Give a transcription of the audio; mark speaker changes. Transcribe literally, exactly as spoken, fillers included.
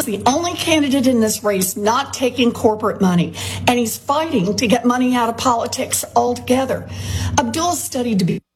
Speaker 1: is the only candidate in this race not taking corporate money, and he's fighting to get money out of politics altogether. Abdul studied to be